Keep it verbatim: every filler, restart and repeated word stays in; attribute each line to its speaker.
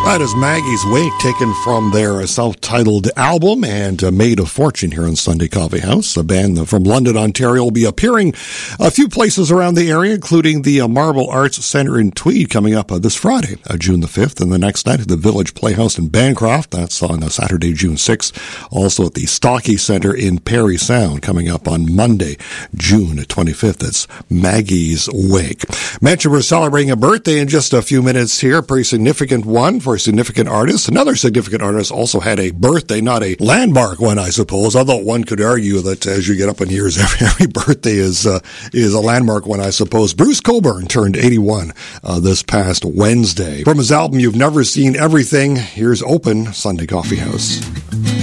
Speaker 1: That is Maggie's Wake, taken from their self-titled album and uh, made a fortune here in Sunday Coffee House. A band from London, Ontario will be appearing a few places around the area, including the uh, Marble Arts Centre in Tweed coming up uh, this Friday, uh, June the fifth, and the next night at the Village Playhouse in Bancroft. That's on uh, Saturday, June sixth. Also at the Stocky Centre in Parry Sound coming up on Monday, June twenty-fifth. That's Maggie's Wake. Mention we're celebrating a birthday in just a few minutes here, a pretty significant one for a significant artist. Another significant artist also had a birthday, not a landmark one, I suppose, although one could argue that as you get up in years, every, every birthday is uh, is a landmark one, I suppose. Bruce Cockburn turned eighty-one uh, this past Wednesday. From his album, You've Never Seen Everything, here's Open Sunday Coffee House.